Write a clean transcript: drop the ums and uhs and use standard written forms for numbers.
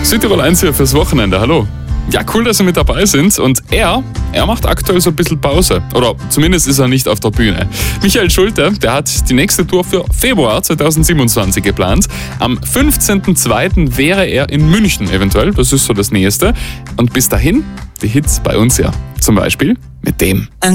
Südtirol 1 hier fürs Wochenende, hallo. Ja, cool, dass Sie mit dabei sind. Und er macht aktuell so ein bisschen Pause. Oder zumindest ist er nicht auf der Bühne. Michael Schulte, der hat die nächste Tour für Februar 2027 geplant. Am 15.02. wäre er in München eventuell. Das ist so das Nächste. Und bis dahin die Hits bei uns ja. Zum Beispiel mit dem.